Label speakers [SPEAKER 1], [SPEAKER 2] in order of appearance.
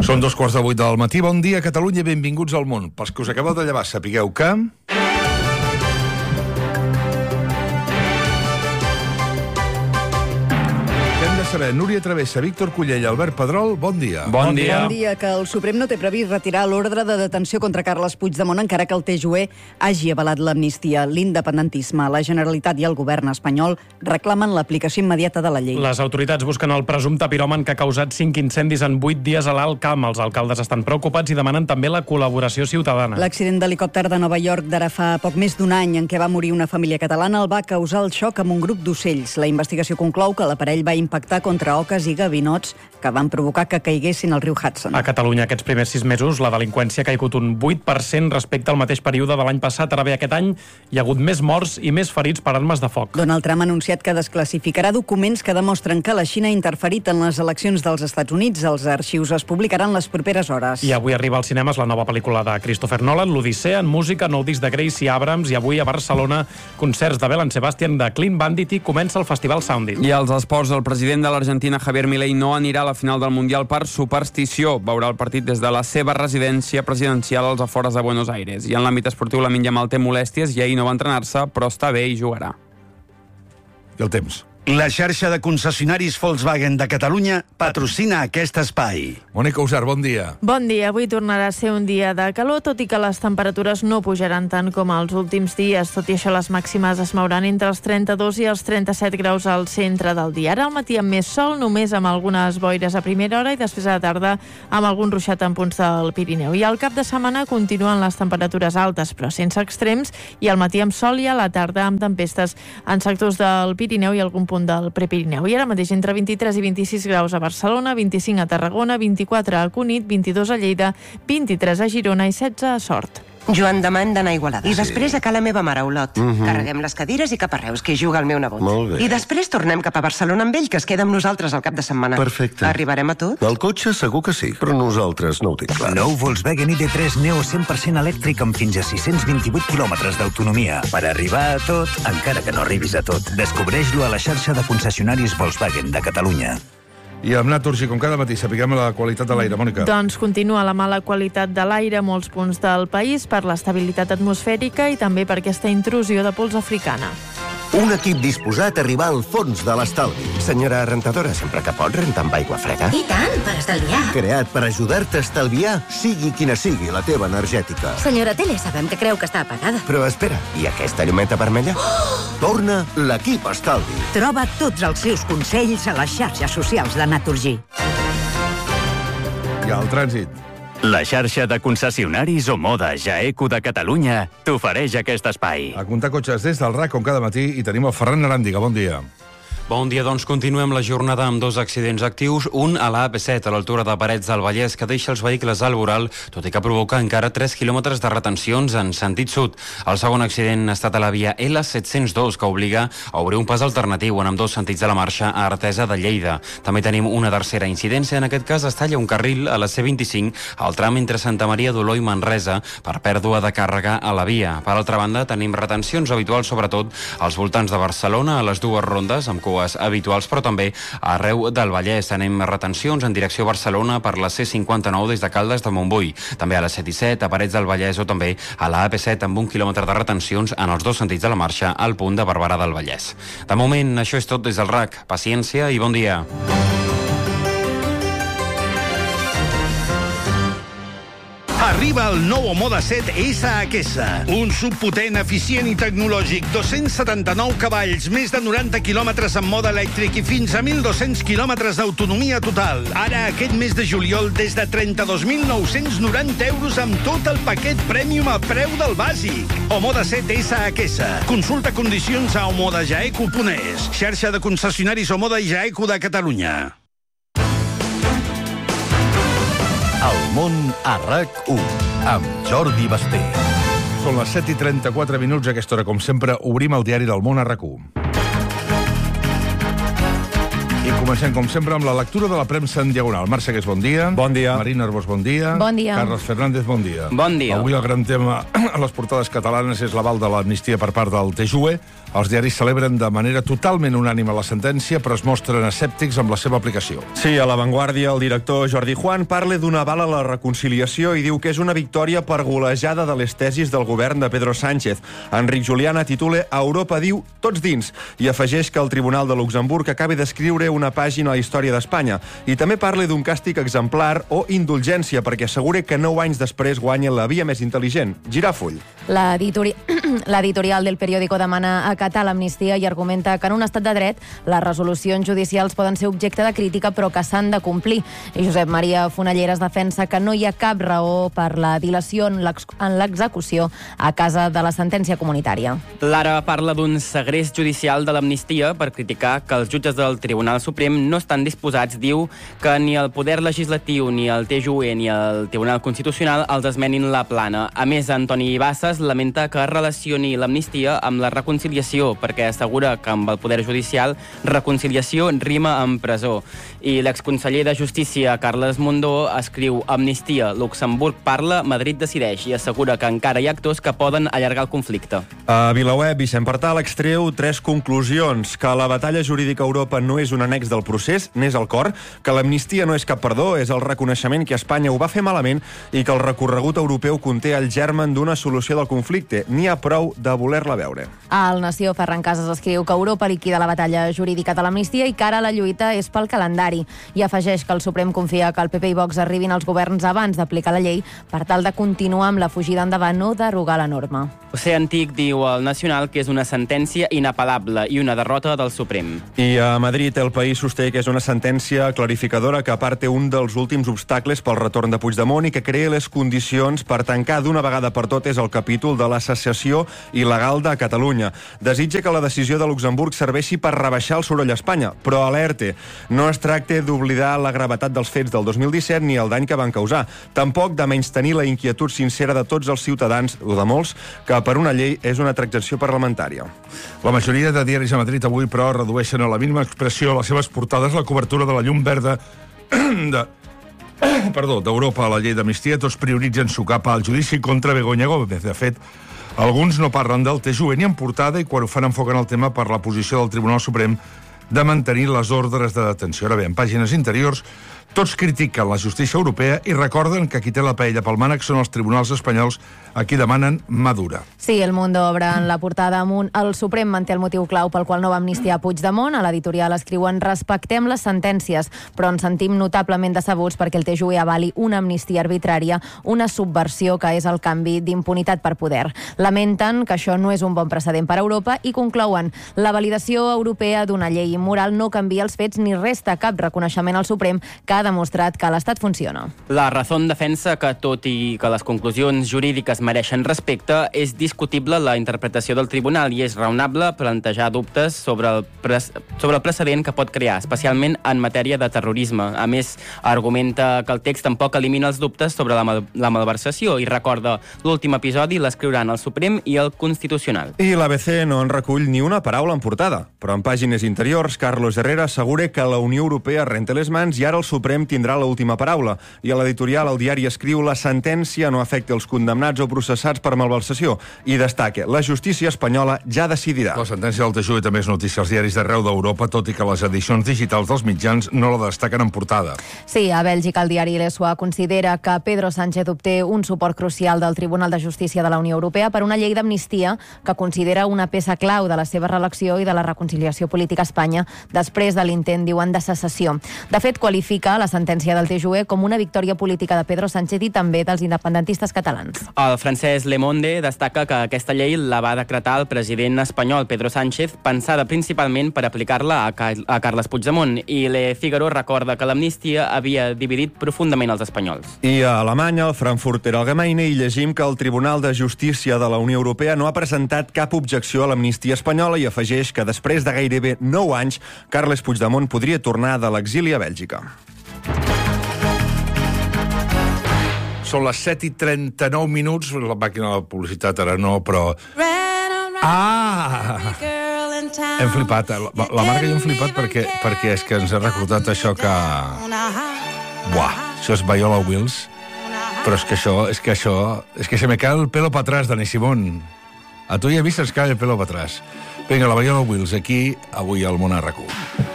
[SPEAKER 1] Són 7:15 del matí. Bon dia, Catalunya, benvinguts al món. Pels que us acabeu de llevar, sapigueu que... saber, Núria Travessa, Víctor Cullell, Albert Pedrol, bon dia.
[SPEAKER 2] Bon dia.
[SPEAKER 3] Bon dia, que el Suprem no té previst retirar l'ordre de detenció contra Carles Puigdemont, encara que el TJUE hagi avalat l'amnistia. L'independentisme, la Generalitat i el govern espanyol reclamen l'aplicació immediata de la llei.
[SPEAKER 2] Les autoritats busquen el presumpte piròman que ha causat 5 incendis en 8 dies a l'Alt Camp. Els alcaldes estan preocupats i demanen també la col·laboració ciutadana.
[SPEAKER 3] L'accident d'helicòpter de Nova York d'ara fa poc més d'un any, en què va morir una família catalana, el va causar el xoc amb un grup d'ocells. La investigació conclou que l'aparell va impactar contra oques i gavinots que van provocar que caiguessin al riu Hudson.
[SPEAKER 2] A Catalunya aquests primers 6 mesos la delinqüència ha caigut un 8% respecte al mateix període de l'any passat. Ara bé, aquest any hi ha hagut més morts i més ferits per armes de foc.
[SPEAKER 3] Donald Trump ha anunciat que desclassificarà documents que demostren que la Xina ha interferit en les eleccions dels Estats Units. Els arxius es publicaran les properes hores.
[SPEAKER 2] I avui arriba als cinemes la nova pel·lícula de Christopher Nolan, l'Odissea, en música, nou disc de Gracie Abrams, i avui a Barcelona concerts de Bell & Sebastian, de Clean Bandit, i comença el Festival Sounding.
[SPEAKER 4] I als esports, el president de l'Argentina, Javier Milei, no anirà a la final del Mundial per superstició. Veurà el partit des de la seva residència presidencial als afores de Buenos Aires. I en l'àmbit esportiu, Lamine Yamal té molèsties i ahir no va entrenar-se, però està bé i jugarà.
[SPEAKER 1] I el temps.
[SPEAKER 5] La xarxa de concessionaris Volkswagen de Catalunya patrocina aquest espai.
[SPEAKER 1] Mònica Usar, bon dia.
[SPEAKER 6] Bon dia. Avui tornarà a ser un dia de calor, tot i que les temperatures no pujaran tant com els últims dies. Tot i això, les màximes es mouran entre els 32 i els 37 graus al centre del dia. Ara al matí amb més sol, només amb algunes boires a primera hora, i després a la tarda amb algun ruixat en punts del Pirineu. I al cap de setmana continuen les temperatures altes, però sense extrems, i al matí amb sol i a la tarda amb tempestes en sectors del Pirineu i algun punt del Prepirineu. I ara mateix entre 23 i 26 graus a Barcelona, 25 a Tarragona, 24 a Cunit, 22 a Lleida, 23 a Girona i 16 a Sort.
[SPEAKER 7] Joan Damant d'anar a Igualada. I després a la meva mare, a Olot. Carreguem les cadires i cap a Reus, que hi juga el meu nebot.
[SPEAKER 8] Molt bé.
[SPEAKER 7] I després tornem cap a Barcelona amb ell, que es queda amb nosaltres al cap de setmana.
[SPEAKER 8] Perfecte.
[SPEAKER 7] Arribarem a tot?
[SPEAKER 8] El cotxe segur que sí, però nosaltres no ho tinc clar.
[SPEAKER 9] Nou Volkswagen ID3 Neo 100% elèctric amb fins a 628 quilòmetres d'autonomia. Per arribar a tot, encara que no arribis a tot. Descobreix-lo a la xarxa de concessionaris Volkswagen de Catalunya.
[SPEAKER 1] I amb Naturgy, com cada matí, sapiguem la qualitat de l'aire, Mònica.
[SPEAKER 6] Doncs continua la mala qualitat de l'aire a molts punts del país per l'estabilitat atmosfèrica i també per aquesta intrusió de pols africana.
[SPEAKER 8] Un equip disposat a arribar al fons de l'estalvi. Senyora rentadora, sempre que pot renta amb aigua freda.
[SPEAKER 10] I tant, per estalviar.
[SPEAKER 8] Creat per ajudar-te a estalviar, sigui quina sigui la teva energètica.
[SPEAKER 10] Senyora Tele, sabem que creu que està apagada.
[SPEAKER 8] Però espera, i aquesta llumeta vermella? Torna l'equip estalvi.
[SPEAKER 11] Troba tots els seus consells a les xarxes socials de Naturgy.
[SPEAKER 1] I al trànsit.
[SPEAKER 12] La xarxa de concessionaris Omoda Jaeco de Catalunya t'ofereix aquest espai.
[SPEAKER 1] A comptar cotxes des del RAC, com cada matí, i tenim el Ferran Aràndiga. Bon dia.
[SPEAKER 13] Bon dia, doncs continuem la jornada amb 2 accidents actius, un a la AP7 a l'altura de Parets del Vallès, que deixa els vehicles al voral, tot i que provoca encara 3 quilòmetres de retencions en sentit sud. El segon accident ha estat a la via L702, que obliga a obrir un pas alternatiu en ambdós sentits de la marxa a Artesa de Lleida. També tenim una tercera incidència, en aquest cas es talla un carril a la C25 al tram entre Santa Maria d'Oló i Manresa per pèrdua de càrrega a la via. Per altra banda, tenim retencions habituals sobretot als voltants de Barcelona, a les dues rondes, amb habituals, però també arreu del Vallès. Tenim retencions en direcció a Barcelona per la C59 des de Caldes de Montbui, també a la C17, a Parets del Vallès o també a la AP7 amb 1 quilòmetre de retencions en els dos sentits de la marxa al punt de Barberà del Vallès. De moment, això és tot des del RAC. Paciència i bon dia.
[SPEAKER 5] Arriba el nou Omoda 7 SHS, un subpotent, eficient i tecnològic, 279 cavalls, més de 90 quilòmetres en mode elèctric i fins a 1.200 quilòmetres d'autonomia total. Ara, aquest mes de juliol, des de 32.990 euros amb tot el paquet Premium a preu del bàsic. Omoda 7 SHS. Consulta condicions a omodajaeco.es. Xarxa de concessionaris Omoda i Jaeco de Catalunya.
[SPEAKER 9] El món a RAC1, amb Jordi Basté.
[SPEAKER 1] Són les 7:34 minuts. A aquesta hora, com sempre, obrim el diari del món a RAC1. I comencem, com sempre, amb la lectura de la premsa en diagonal. Marc Segués, bon dia.
[SPEAKER 14] Bon dia.
[SPEAKER 1] Marina Arbós, bon dia.
[SPEAKER 6] Bon dia.
[SPEAKER 1] Carles Fernández, bon dia.
[SPEAKER 4] Bon dia.
[SPEAKER 1] Avui el gran tema a les portades catalanes és l'aval de l'amnistia per part del TJUE. Els diaris celebren de manera totalment unànime la sentència, però es mostren escèptics amb la seva aplicació.
[SPEAKER 14] Sí, a La Vanguardia el director Jordi Juan parla d'un aval a la reconciliació i diu que és una victòria per golejada de les tesis del govern de Pedro Sánchez. Enric Juliana titula Europa diu tots dins i afegeix que el Tribunal de Luxemburg acaba d'escriure una pàgina a la història d'Espanya. I també parla d'un càstig exemplar o indulgència perquè assegura que 9 anys després guanya la via més intel·ligent, girar full.
[SPEAKER 15] L'editorial del periòdico demana acatar l'amnistia i argumenta que en un estat de dret les resolucions judicials poden ser objecte de crítica però que s'han de complir. I Josep Maria Fonalleres defensa que no hi ha cap raó per la dilació en l'execució a casa de la sentència comunitària.
[SPEAKER 16] Lara parla d'un segrest judicial de l'amnistia per criticar que els jutges del Tribunal Suprem no estan disposats, diu, que ni el Poder Legislatiu, ni el TJUE, ni el Tribunal Constitucional els esmenin la plana. A més, Antoni Bassas lamenta que es relacioni l'amnistia amb la reconciliació, perquè assegura que amb el Poder Judicial reconciliació rima amb presó. I l'exconseller de Justícia, Carles Mundó, escriu Amnistia, Luxemburg parla, Madrid decideix, i assegura que encara hi ha actors que poden allargar el conflicte.
[SPEAKER 14] A VilaWeb, Vicent Partal extreu 3 conclusions. Que la batalla jurídica a Europa no és un annex del procés, n'és el cor, que l'amnistia no és cap perdó, és el reconeixement que Espanya ho va fer malament i que el recorregut europeu conté el germen d'una solució del conflicte. N'hi ha prou de voler-la veure.
[SPEAKER 15] El Nació, Ferran Casas escriu que Europa liquida la batalla jurídica de l'amnistia i que ara la lluita és pel calendari. I afegeix que el Suprem confia que el PP i Vox arribin als governs abans d'aplicar la llei per tal de continuar amb la fugida endavant o derogar la norma.
[SPEAKER 16] José Antic diu al Nacional que és una sentència inapel·lable i una derrota del Suprem.
[SPEAKER 14] I a Madrid El País sosté que és una sentència clarificadora que aparta un dels últims obstacles pel retorn de Puigdemont i que crea les condicions per tancar d'una vegada per totes el capítol de la secessió il·legal de Catalunya. Desitja que la decisió de Luxemburg serveixi per rebaixar el soroll a Espanya, però alerta, no es tracta d'oblidar la gravetat dels fets del 2017 ni el dany que van causar. Tampoc de menystenir la inquietud sincera de tots els ciutadans, o de molts, que per una llei és una transacció parlamentària.
[SPEAKER 1] La majoria de diaris a Madrid avui, però, redueixen a la mínima expressió les seves portades la cobertura de la llum verda d'Europa a la llei d'amnistia. Tots prioritzen sucar al judici contra Begoña Gómez. De fet, alguns no parlen del TJUE ni en portada i quan ho fan enfoquen el tema per la posició del Tribunal Suprem de mantenir les ordres de detenció. Ara bé, en pàgines interiors, tots critiquen la justícia europea i recorden que qui té la paella pel mànec són els tribunals espanyols a qui demanen mà dura.
[SPEAKER 15] Sí, El Mundo obre en la portada amunt. El Suprem manté el motiu clau pel qual no va amnistiar Puigdemont. A l'editorial escriuen respectem les sentències, però ens sentim notablement decebuts perquè el TJUE avali una amnistia arbitrària, una subversió que és el canvi d'impunitat per poder. Lamenten que això no és un bon precedent per a Europa i conclouen la validació europea d'una llei immoral no canvia els fets ni resta cap reconeixement al Suprem que ha demostrat que l'Estat funciona.
[SPEAKER 16] La Razón defensa que, tot i que les conclusions jurídiques mereixen respecte, és discutible la interpretació del tribunal i és raonable plantejar dubtes sobre el precedent que pot crear, especialment en matèria de terrorisme. A més, argumenta que el text tampoc elimina els dubtes sobre la malversació i recorda l'últim episodi l'escriuran el Suprem i el Constitucional.
[SPEAKER 14] I l'ABC no en recull ni una paraula en portada, però en pàgines interiors, Carlos Herrera assegura que la Unió Europea renta les mans i ara el Suprem tindrà l'última paraula. I a l'editorial el diari escriu la sentència no afecta els condemnats o processats per malversació i destaca la justícia espanyola ja decidirà.
[SPEAKER 1] La sentència del TJUE també és notícia als diaris d'arreu d'Europa, tot i que les edicions digitals dels mitjans no la destaquen en portada.
[SPEAKER 15] Sí, a Bèlgica el diari l'ESOA considera que Pedro Sánchez obté un suport crucial del Tribunal de Justícia de la Unió Europea per una llei d'amnistia que considera una peça clau de la seva reelecció i de la reconciliació política a Espanya després de l'intent, diuen, de secessió. De fet, qualifica la sentència del TJUE com una victòria política de Pedro Sánchez i també dels independentistes catalans.
[SPEAKER 16] El francès Le Monde destaca que aquesta llei la va decretar el president espanyol Pedro Sánchez, pensada principalment per aplicar-la a Carles Puigdemont, i Le Figaro recorda que l'amnistia havia dividit profundament els espanyols.
[SPEAKER 14] I a Alemanya, al Frankfurter Allgemeine, hi llegim que el Tribunal de Justícia de la Unió Europea no ha presentat cap objecció a l'amnistia espanyola i afegeix que després de gairebé 9 anys, Carles Puigdemont podria tornar de l'exili a Bèlgica.
[SPEAKER 1] Són les 7:39, la màquina de la publicitat ara no, però... Ah! Hem flipat. La Marga i jo hem flipat perquè és que ens ha recordat això que... Buah, això és Viola Wills. Però és que se me cae el pelo para atrás, Dani Simón. A tu ja he vist es cae el pelo para atrás. Vinga, la Viola Wills, aquí, avui al Món a RAC1.